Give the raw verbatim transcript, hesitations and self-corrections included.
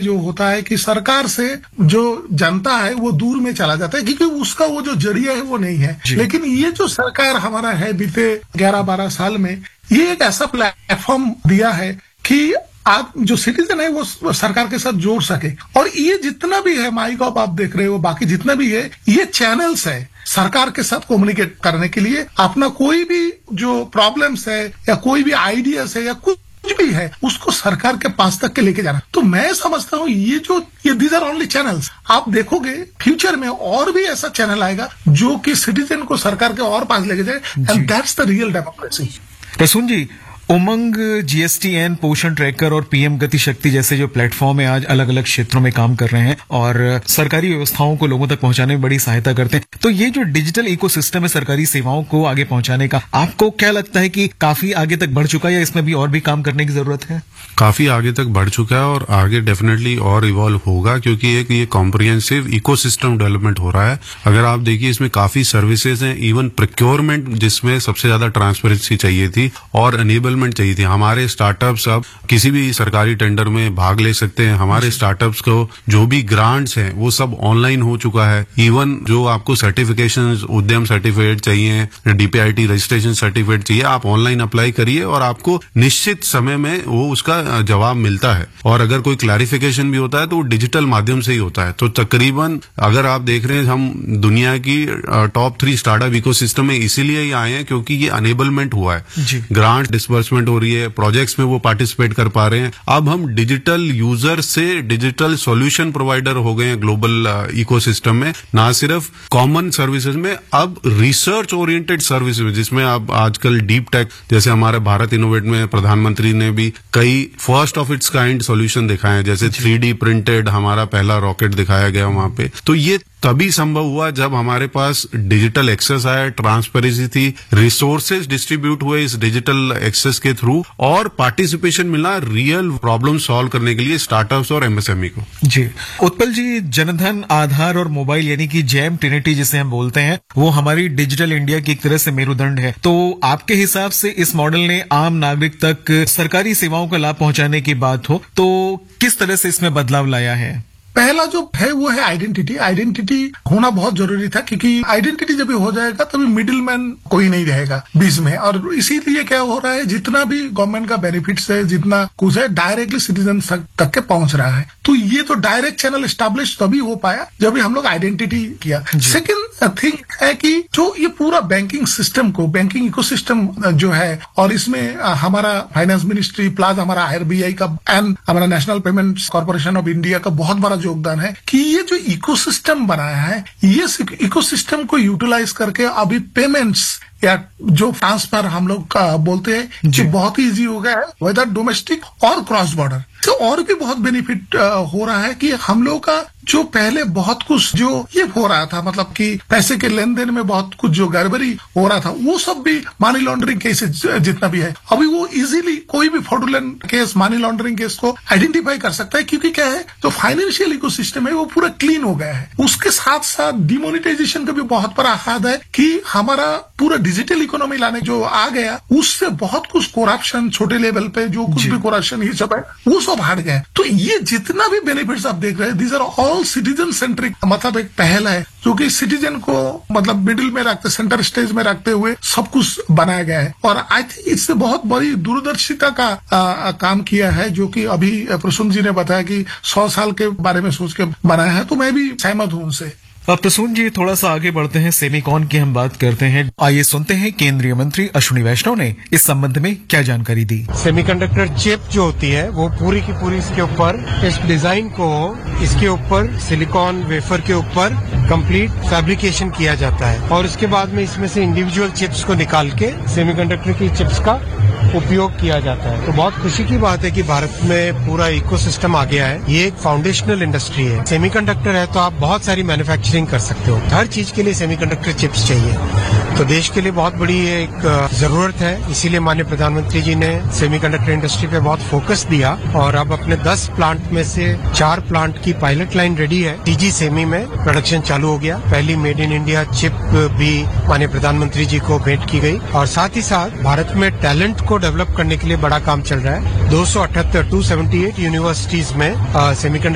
जो होता है कि सरकार से जो जनता है वो दूर में चला जाता है, क्योंकि उसका वो जो जरिया है वो नहीं है। लेकिन ये जो सरकार हमारा है बीते ग्यारह बारह साल में, ये एक ऐसा प्लेटफॉर्म दिया है कि आप जो सिटीजन है वो सरकार के साथ जोड़ सके। और ये जितना भी है, माई गॉव आप देख रहे हो, बाकी जितना भी है, ये चैनल्स है सरकार के साथ कम्युनिकेट करने के लिए। अपना कोई भी जो प्रॉब्लम्स है या कोई भी आइडियाज है या कुछ कुछ भी है उसको सरकार के पास तक के लेके जाना। तो मैं समझता हूँ ये जो ये दीज आर ओनली चैनल्स। आप देखोगे फ्यूचर में और भी ऐसा चैनल आएगा जो कि सिटीजन को सरकार के और पास लेके जाए, and that's the real democracy. Prasoon ji, Umang, GSTN, पोषण ट्रैकर और पीएम गति शक्ति जैसे जो प्लेटफॉर्म है आज अलग अलग क्षेत्रों में काम कर रहे हैं और सरकारी व्यवस्थाओं को लोगों तक पहुंचाने में बड़ी सहायता करते हैं। तो ये जो डिजिटल इकोसिस्टम है सरकारी सेवाओं को आगे पहुंचाने का, आपको क्या लगता है कि काफी आगे तक बढ़ चुका है या इसमें भी और भी काम करने की जरूरत है? काफी आगे तक बढ़ चुका है और आगे डेफिनेटली और इवॉल्व होगा, क्योंकि एक ये कॉम्प्रिहेंसिव इकोसिस्टम डेवलपमेंट हो रहा है। अगर आप देखिए इसमें काफी सर्विसेज हैं, इवन प्रोक्योरमेंट जिसमें सबसे ज्यादा ट्रांसपेरेंसी चाहिए थी और एनेबलमेंट चाहिए थी। हमारे स्टार्टअप्स अब किसी भी सरकारी टेंडर में भाग ले सकते हैं। हमारे स्टार्टअप्स को जो भी ग्रांट्स हैं वो सब ऑनलाइन हो चुका है। इवन जो आपको सर्टिफिकेशन, उद्यम सर्टिफिकेट चाहिए, डीपीआईटी रजिस्ट्रेशन सर्टिफिकेट चाहिए, आप ऑनलाइन अप्लाई करिए और आपको निश्चित समय में वो उसका जवाब मिलता है। और अगर कोई क्लैरिफिकेशन भी होता है तो वो डिजिटल माध्यम से ही होता है। तो तकरीबन अगर आप देख रहे हैं हम दुनिया की टॉप थ्री स्टार्टअप इकोसिस्टम में इसीलिए ही आए हैं क्योंकि ये अनेबलमेंट हुआ है। ग्रांट डिसबर्समेंट हो रही है, प्रोजेक्ट्स में वो पार्टिसिपेट कर पा रहे हैं। अब हम डिजिटल यूजर से डिजिटल सॉल्यूशन प्रोवाइडर हो गए हैं ग्लोबल इकोसिस्टम में। ना सिर्फ कॉमन सर्विसेज में, अब रिसर्च ओरिएंटेड सर्विसेज में, जिसमें अब आजकल डीप टेक, जैसे हमारे भारत इनोवेट में प्रधानमंत्री ने भी कई first of its kind solution दिखाए हैं, जैसे थ्री डी प्रिंटेड हमारा पहला रॉकेट दिखाया गया वहां पे। तो ये तभी संभव हुआ जब हमारे पास डिजिटल एक्सेस आया, ट्रांसपेरेंसी थी, रिसोर्सेज डिस्ट्रीब्यूट हुए इस डिजिटल एक्सेस के थ्रू और पार्टिसिपेशन मिला रियल प्रॉब्लम सॉल्व करने के लिए स्टार्टअप्स और एमएसएमई को। जी उत्पल जी, जनधन, आधार और मोबाइल यानी कि जैम ट्रिनिटी जिसे हम बोलते हैं, वो हमारी डिजिटल इंडिया की एक तरह से मेरुदंड है। तो आपके हिसाब से इस मॉडल ने आम नागरिक तक सरकारी सेवाओं का लाभ पहुंचाने की बात हो तो किस तरह से इसमें बदलाव लाया है? पहला जो है वो है आइडेंटिटी। आइडेंटिटी होना बहुत जरूरी था, क्योंकि आइडेंटिटी जब हो जाएगा तभी मिडिल मैन कोई नहीं रहेगा बीच में। और इसीलिए क्या हो रहा है, जितना भी गवर्नमेंट का बेनिफिट्स है, जितना कुछ है, डायरेक्टली सिटीजन तक के पहुंच रहा है। तो ये तो डायरेक्ट चैनल एस्टेब्लिश तभी हो पाया जब भी हम लोग आइडेंटिटी किया। सेकेंड थिंग है कि जो ये पूरा बैंकिंग सिस्टम को, बैंकिंग इकोसिस्टम जो है, और इसमें हमारा फाइनेंस मिनिस्ट्री प्लस हमारा आरबीआई का एंड हमारा national payments corporation of India का बहुत बड़ा योगदान है कि ये जो इकोसिस्टम बनाया है, ये इकोसिस्टम को यूटिलाइज करके अभी पेमेंट्स या जो ट्रांसफर हम लोग का बोलते हैं कि बहुत ही इजी हो गया है, वेदर डोमेस्टिक और क्रॉस बॉर्डर। तो और भी बहुत बेनिफिट हो रहा है कि हम लोग का जो पहले बहुत कुछ जो ये हो रहा था, मतलब कि पैसे के लेन देन में बहुत कुछ जो गड़बड़ी हो रहा था, वो सब भी मनी लॉन्ड्रिंग केसेस जितना भी है, अभी वो इजीली कोई भी fraudulent case, money laundering case को आइडेंटिफाई कर सकता है। क्योंकि क्या है, जो फाइनेंशियल इकोसिस्टम है वो पूरा क्लीन हो गया है। उसके साथ साथ डिमोनिटाइजेशन का भी बहुत बड़ा हाथ है कि हमारा पूरा डिजिटल इकोनॉमी लाने जो आ गया, उससे बहुत कुछ करप्शन, छोटे लेवल पे जो कुछ भी करप्शन ये सब है, वो सब हट गए। तो ये जितना भी बेनिफिट्स आप देख रहे हैं, these are all citizen centric, मतलब एक पहल है जो कि सिटीजन को मतलब मिडिल में रखते, सेंटर स्टेज में रखते हुए सब कुछ बनाया गया है। और आई थिंक इससे बहुत बड़ी दूरदर्शिता का आ, आ, काम किया है, जो कि अभी प्रसून जी ने बताया कि सौ साल के बारे में सोच के बनाया है। तो मैं भी सहमत हूं उनसे। अब प्रसून जी थोड़ा सा आगे बढ़ते हैं, सेमीकॉन की हम बात करते हैं। आइए सुनते हैं केंद्रीय मंत्री अश्विनी वैष्णव ने इस संबंध में क्या जानकारी दी। सेमीकंडक्टर चिप जो होती है वो पूरी की पूरी इसके ऊपर, इस डिजाइन को इसके ऊपर सिलिकॉन वेफर के ऊपर कंप्लीट फैब्रिकेशन किया जाता है और उसके बाद में इसमें से इंडिविजुअल चिप्स को निकाल के सेमीकंडक्टर की चिप्स का उपयोग किया जाता है। तो बहुत खुशी की बात है कि भारत में पूरा इकोसिस्टम आ गया है। ये एक फाउंडेशनल इंडस्ट्री है। सेमीकंडक्टर है तो आप बहुत सारी मैन्युफैक्चरिंग कर सकते हो। हर चीज के लिए सेमीकंडक्टर चिप्स चाहिए, तो देश के लिए बहुत बड़ी एक जरूरत है। इसीलिए माननीय प्रधानमंत्री जी ने सेमीकंडक्टर इंडस्ट्री पे बहुत फोकस दिया और अब अपने दस प्लांट में से चार प्लांट की पायलट लाइन रेडी है। टीजी सेमी में प्रोडक्शन चालू हो गया। पहली मेड इन इंडिया चिप भी माननीय प्रधानमंत्री जी को भेंट की गई और साथ ही साथ भारत में टैलेंट को डेवलप करने के लिए बड़ा काम चल रहा है। दो सौ अठहत्तर, दो सौ अठहत्तर यूनिवर्सिटीज में सेमीकंडक्टर